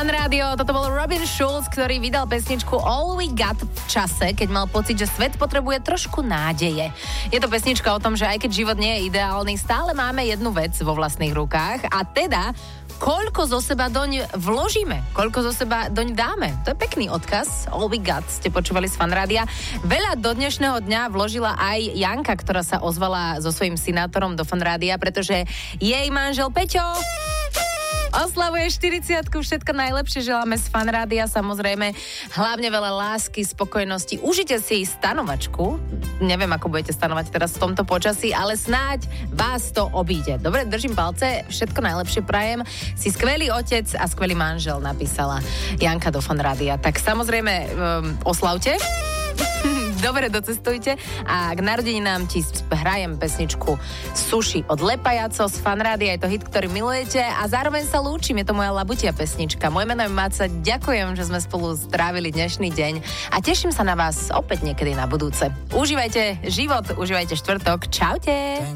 Rádio, toto bol Robin Schulz, ktorý vydal pesničku All We Got v čase, keď mal pocit, že svet potrebuje trošku nádeje. Je to pesnička o tom, že aj keď život nie je ideálny, stále máme jednu vec vo vlastných rukách a teda koľko zo seba doň vložíme, koľko zo seba doň dáme. To je pekný odkaz. All We Got ste počúvali z Fan Rádia. Veľa do dnešného dňa vložila aj Janka, ktorá sa ozvala so svojím synátorom do Fan Rádia, pretože jej manžel Peťo oslavuje 40-ku, všetko najlepšie želáme z Fan Rádia, samozrejme, hlavne veľa lásky, spokojnosti. Užite si stanovačku, neviem, ako budete stanovať teraz v tomto počasí, ale snáď vás to obíde. Dobre, držím palce, všetko najlepšie prajem. Si skvelý otec a skvelý manžel, napísala Janka do Fan Rádia. Tak samozrejme, oslavte. Dobre, docestujte a k narodeninám ti hrajem pesničku Sushi od Lepajaco z Fan Rádia. Je to hit, ktorý milujete a zároveň sa lúčim, je to moja labutia pesnička. Moje meno je Máca, ďakujem, že sme spolu strávili dnešný deň a teším sa na vás opäť niekedy na budúce. Užívajte život, užívajte štvrtok, čaute.